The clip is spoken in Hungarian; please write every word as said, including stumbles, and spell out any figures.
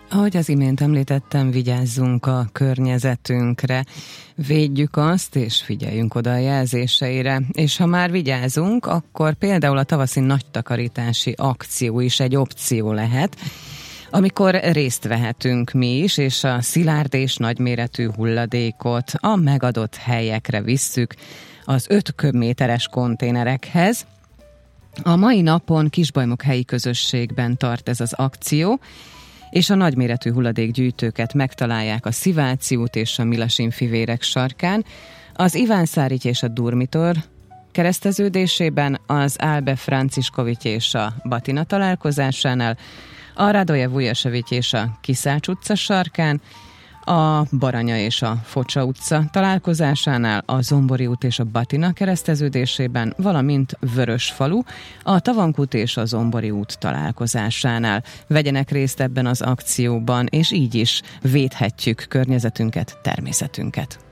Ahogy az imént említettem, vigyázzunk a környezetünkre, védjük azt, és figyeljünk oda a jelzéseire. És ha már vigyázunk, akkor például a tavaszi nagy takarítási akció is egy opció lehet, amikor részt vehetünk mi is, és a szilárd és nagyméretű hulladékot a megadott helyekre visszük, az öt köbméteres konténerekhez. A mai napon Kisbajmok helyi közösségben tart ez az akció, és a nagyméretű hulladékgyűjtőket megtalálják a Sziváci út és a Milasin fivérek sarkán, az Ivánszárity és a Durmitor kereszteződésében, az Álbe Franciskovics és a Batina találkozásánál, a Radoje Vujasevics és a Kiszács utca sarkán, a Baranya és a Focsa utca találkozásánál, a Zombori út és a Batina kereszteződésében, valamint Vörösfalu, a Tavankút és a Zombori út találkozásánál. Vegyenek részt ebben az akcióban, és így is védhetjük környezetünket, természetünket.